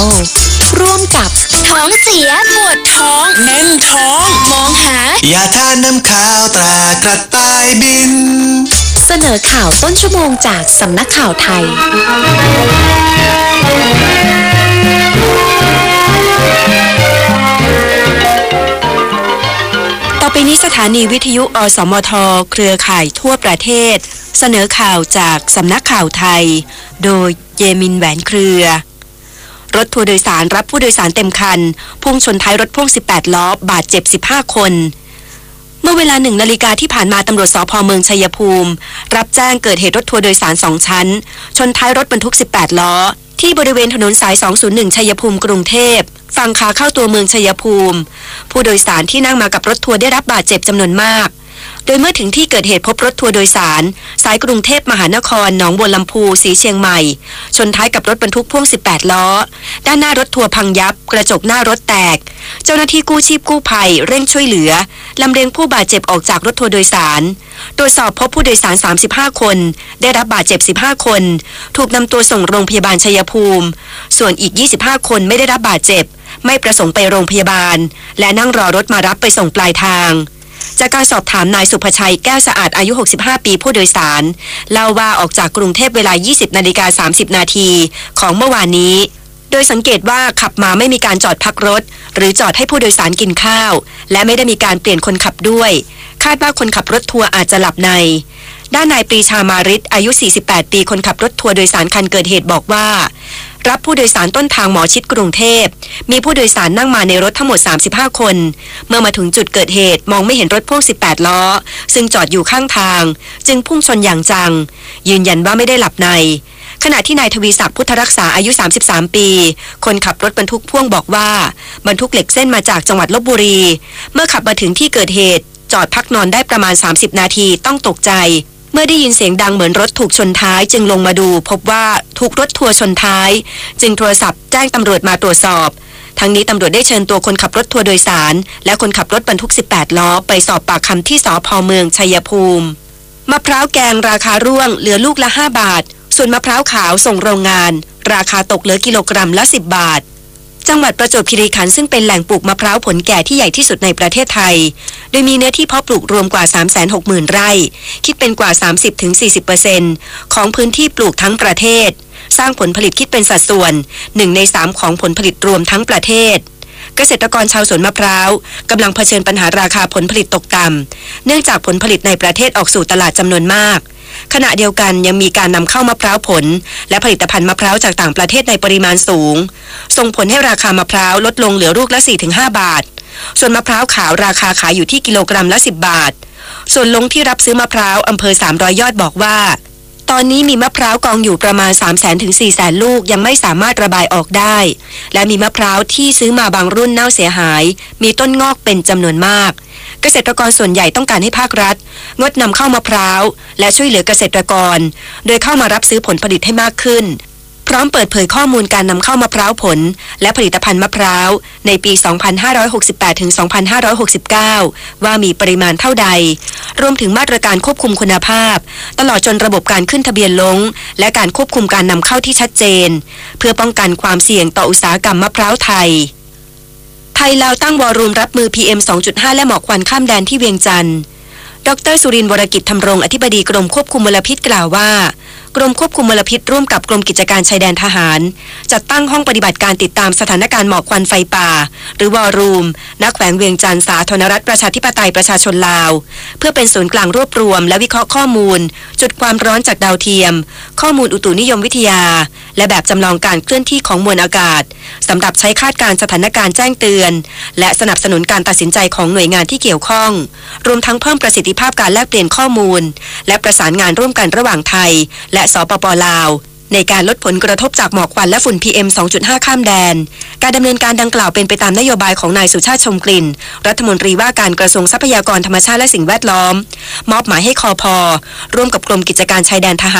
ร่วมกับท้องเสียปวดท้องแน่นท้องมองหายาทานน้ำข้าวตรากระต่ายบินเสนอข่าวต้นชั่วโมงจากสำนักข่าวไทยต่อไปนี้สถานีวิทยุอสมทเครือข่ายทั่วประเทศเสนอข่าวจากสำนักข่าวไทยโดยเยมินแหวนเครือรถทัวร์โดยสารรับผู้โดยสารเต็มคันพุ่งชนท้ายรถพ่วง18ล้อบาดเจ็บ15คนเมื่อเวลา1 นาฬิกาที่ผ่านมาตำรวจสภ.เมืองชัยภูมิรับแจ้งเกิดเหตุรถทัวร์โดยสาร2ชั้นชนท้ายรถบรรทุก18ล้อที่บริเวณถนนสาย201ชัยภูมิกรุงเทพฝั่งขาเข้าตัวเมืองชัยภูมิผู้โดยสารที่นั่งมากับรถทัวร์ได้รับบาดเจ็บจำนวนมากโดยเมื่อถึงที่เกิดเหตุพบรถทัวร์โดยสารสายกรุงเทพมหานครหนองบัวลำพูสีเชียงใหม่ชนท้ายกับรถบรรทุกพ่วง18ล้อด้านหน้ารถทัวร์พังยับกระจกหน้ารถแตกเจ้าหน้าที่กู้ชีพกู้ภัยเร่งช่วยเหลือลำเลียงผู้บาดเจ็บออกจากรถทัวร์โดยสารตรวจสอบพบผู้โดยสาร35คนได้รับบาดเจ็บ15คนถูกนำตัวส่งโรงพยาบาลชัยภูมิส่วนอีก25คนไม่ได้รับบาดเจ็บไม่ประสงค์ไปโรงพยาบาลและนั่งรอรถมารับไปส่งปลายทางจากการสอบถามนายสุภชัยแก้วสะอาดอายุ65ปีผู้โดยสารเล่าว่าออกจากกรุงเทพเวลา 20:30 นาทีของเมื่อวานนี้โดยสังเกตว่าขับมาไม่มีการจอดพักรถหรือจอดให้ผู้โดยสารกินข้าวและไม่ได้มีการเปลี่ยนคนขับด้วยคาดว่าคนขับรถทัวร์อาจจะหลับในด้านนายปรีชามาริศอายุ48ปีคนขับรถทัวร์โดยสารคันเกิดเหตุบอกว่ารับผู้โดยสารต้นทางหมอชิดกรุงเทพมีผู้โดยสารนั่งมาในรถทั้งหมด35คนเมื่อมาถึงจุดเกิดเหตุมองไม่เห็นรถพ่วง18ล้อซึ่งจอดอยู่ข้างทางจึงพุ่งชนอย่างจังยืนยันว่าไม่ได้หลับในขณะที่นายทวีศักดิ์พุทธรักษาอายุ33ปีคนขับรถบรรทุกพ่วงบอกว่าบรรทุกเหล็กเส้นมาจากจังหวัดลพบุรีเมื่อขับมาถึงที่เกิดเหตุจอดพักนอนได้ประมาณ30นาทีต้องตกใจเมื่อได้ยินเสียงดังเหมือนรถถูกชนท้ายจึงลงมาดูพบว่าถูกรถทัวร์ชนท้ายจึงโทรศัพท์แจ้งตำรวจมาตรวจสอบทั้งนี้ตำรวจได้เชิญตัวคนขับรถทัวร์โดยสารและคนขับรถบรรทุก18ล้อไปสอบปากคำที่สภ.เมืองชัยภูมิมะพร้าวแกงราคาร่วงเหลือลูกละ5บาทส่วนมะพร้าวขาวส่งโรงงานราคาตกเหลือกิโลกรัมละ10บาทจังหวัดประจวบคีรีขันธ์ซึ่งเป็นแหล่งปลูกมะพร้าวผลแก่ที่ใหญ่ที่สุดในประเทศไทยโดยมีเนื้อที่เพาะปลูกรวมกว่า 360,000 ไร่คิดเป็นกว่า 30-40% ของพื้นที่ปลูกทั้งประเทศสร้างผลผลิตคิดเป็นสัดส่วน1 ใน 3ของผลผลิตรวมทั้งประเทศเกษตรกรชาวสวนมะพร้าวกำลังเผชิญปัญหาราคาผลผลิตตกต่ำเนื่องจากผลผลิตในประเทศออกสู่ตลาดจำนวนมากขณะเดียวกันยังมีการนำเข้ามะพร้าวผลและผลิตภัณฑ์มะพร้าวจากต่างประเทศในปริมาณสูงส่งผลให้ราคามะพร้าวลดลงเหลือลูกละ 4-5 บาทส่วนมะพร้าวขาวราคาขายอยู่ที่กิโลกรัมละ10บาทส่วนลงที่รับซื้อมะพร้าวอำเภอ300ยอดบอกว่าตอนนี้มีมะพร้าวกองอยู่ประมาณ 300,000-400,000 ลูกยังไม่สามารถระบายออกได้และมีมะพร้าวที่ซื้อมาบางรุ่นเน่าเสียหายมีต้นงอกเป็นจำนวนมากเกษตรกรส่วนใหญ่ต้องการให้ภาครัฐงดนำเข้ามะพร้าวและช่วยเหลือเกษตรกรโดยเข้ามารับซื้อผลผลิตให้มากขึ้นพร้อมเปิดเผยข้อมูลการนำเข้ามะพร้าวผลและผลิตภัณฑ์มะพร้าวในปี 2568 ถึง 2569 ว่ามีปริมาณเท่าใดรวมถึงมาตรการควบคุมคุณภาพตลอดจนระบบการขึ้นทะเบียนลงและการควบคุมการนำเข้าที่ชัดเจนเพื่อป้องกันความเสี่ยงต่ออุตสาหกรรมมะพร้าวไทยลาวตั้งวอรุ่มรับมือ PM 2.5 และหมอกควันข้ามแดนที่เวียงจันทร์ดร.สุรินทร์วรกิจธำรงอธิบดีกรมควบคุมมลพิษกล่าวว่ากรมควบคุมมลพิษร่วมกับกรมกิจการชายแดนทหารจัดตั้งห้องปฏิบัติการติดตามสถานการณ์หมอกควันไฟป่าหรือวอรุ่มณ แขวงเวียงจันทร์สาธารณรัฐประชาธิปไตยประชาชนลาวเพื่อเป็นศูนย์กลางรวบรวมและวิเคราะห์ข้อมูลจุดความร้อนจากดาวเทียมข้อมูลอุตุนิยมวิทยาและแบบจำลองการเคลื่อนที่ของมวลอากาศสำหรับใช้คาดการณ์สถานการณ์แจ้งเตือนและสนับสนุนการตัดสินใจของหน่วยงานที่เกี่ยวข้องรวมทั้งเพิ่มประสิทธิภาพการแลกเปลี่ยนข้อมูลและประสานงานร่วมกันระหว่างไทยและสปป.ลาวในการลดผลกระทบจากหมอกควันและฝุ่น PM 2.5 ข้ามแดนการดำเนินการดังกล่าวเป็นไปตามนโยบายของนายสุชาติชมกลิ่นรัฐมนตรีว่าการกระทรวงทรัพยากรธรรมชาติและสิ่งแวดล้อมมอบหมายให้คพ.ร่วมกับกรมกิจการชายแดนทหาร